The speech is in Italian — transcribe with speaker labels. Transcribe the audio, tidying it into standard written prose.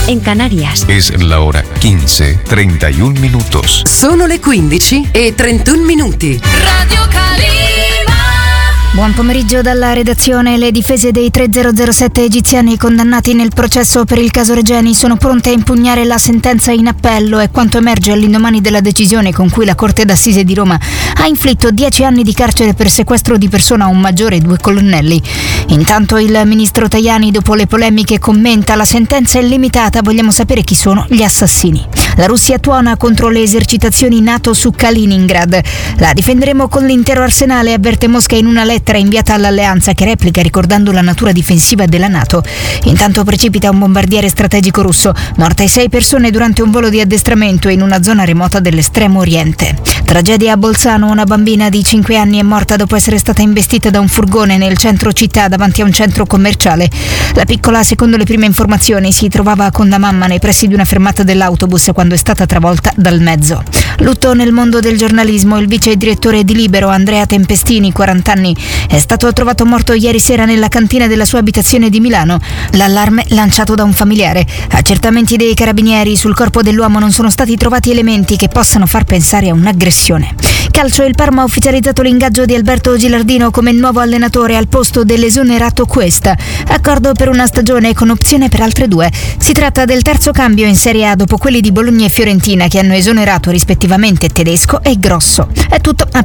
Speaker 1: en Canarias.
Speaker 2: Es la hora 15:31 minutos.
Speaker 3: Sono le 15:31.
Speaker 4: Radio Calima.
Speaker 5: Buon pomeriggio dalla redazione. Le difese dei 3007 egiziani condannati nel processo per il caso Regeni sono pronte a impugnare la sentenza in appello, è quanto emerge all'indomani della decisione con cui la Corte d'Assise di Roma ha inflitto 10 anni di carcere per sequestro di persona a un maggiore e 2 colonnelli. Intanto il ministro Tajani, dopo le polemiche, commenta: la sentenza è limitata, vogliamo sapere chi sono gli assassini. La Russia tuona contro le esercitazioni NATO su Kaliningrad. La difenderemo con l'intero arsenale, avverte Mosca in una lettera inviata all'alleanza, che replica ricordando la natura difensiva della NATO. Intanto precipita un bombardiere strategico russo, morte 6 persone durante un volo di addestramento in una zona remota dell'estremo oriente. Tragedia a Bolzano, una bambina di 5 anni è morta dopo essere stata investita da un furgone nel centro città davanti a un centro commerciale. La piccola, secondo le prime informazioni, si trovava con la mamma nei pressi di una fermata dell'autobus quando è stata travolta dal mezzo. Lutto nel mondo del giornalismo. Il vice direttore di Libero, Andrea Tempestini, 40 anni, è stato trovato morto ieri sera nella cantina della sua abitazione di Milano. L'allarme lanciato da un familiare. Accertamenti dei carabinieri: sul corpo dell'uomo non sono stati trovati elementi che possano far pensare a un'aggressione. Calcio: il Parma ha ufficializzato l'ingaggio di Alberto Gilardino come nuovo allenatore al posto dell'esonerato Cuesta. Accordo per una stagione con opzione per altre 2. Si tratta del terzo cambio in Serie A dopo quelli di Bologna e Fiorentina, che hanno esonerato rispettivamente Tedesco e Grosso. È tutto, a